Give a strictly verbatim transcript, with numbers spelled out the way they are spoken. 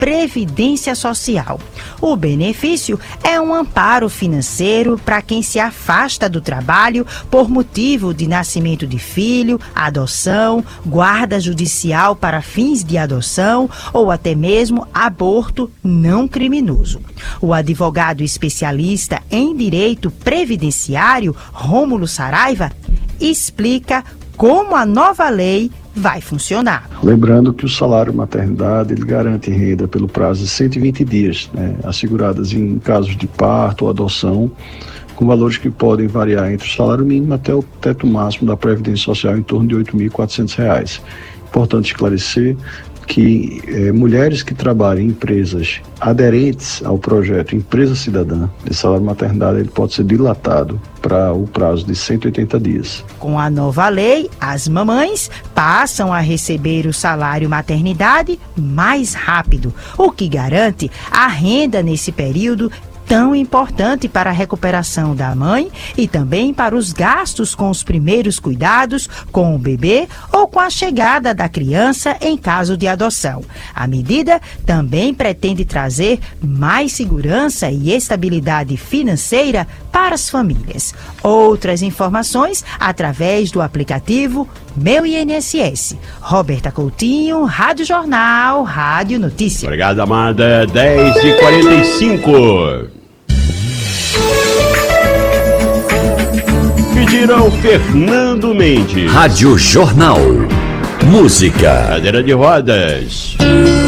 Previdência Social. O benefício é um amparo financeiro para quem se afasta do trabalho por motivo de nascimento de filho, adoção, guarda judicial para fins de adoção ou até mesmo aborto não criminoso. O advogado especialista em direito previdenciário, Rômulo Saraiva, explica como a nova lei vai funcionar. Lembrando que o salário maternidade ele garante renda pelo prazo de cento e vinte dias, né, asseguradas em casos de parto ou adoção, com valores que podem variar entre o salário mínimo até o teto máximo da Previdência Social em torno de oito mil e quatrocentos reais. Importante esclarecer que eh, mulheres que trabalham em empresas aderentes ao projeto Empresa Cidadã, esse salário maternidade ele pode ser dilatado para o prazo de cento e oitenta dias. Com a nova lei, as mamães passam a receber o salário maternidade mais rápido, o que garante a renda nesse período tão importante para a recuperação da mãe e também para os gastos com os primeiros cuidados com o bebê ou com a chegada da criança em caso de adoção. A medida também pretende trazer mais segurança e estabilidade financeira para as famílias. Outras informações através do aplicativo Meu I N S S. Roberta Coutinho, Rádio Jornal, Rádio Notícia. Obrigado, Amada. dez e quarenta e cinco. Pediram Fernando Mendes. Rádio Jornal. Música. Cadeira de rodas.